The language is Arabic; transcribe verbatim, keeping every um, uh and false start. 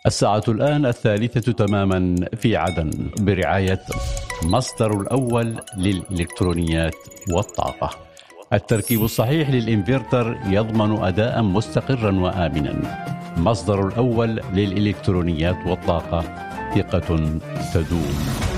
الساعة الآن الثالثة تماما في عدن برعاية مصدر الأول للإلكترونيات والطاقة. التركيب الصحيح للإنفرتر يضمن أداء مستقرا وآمنا. مصدر الأول للإلكترونيات والطاقة، ثقة تدوم.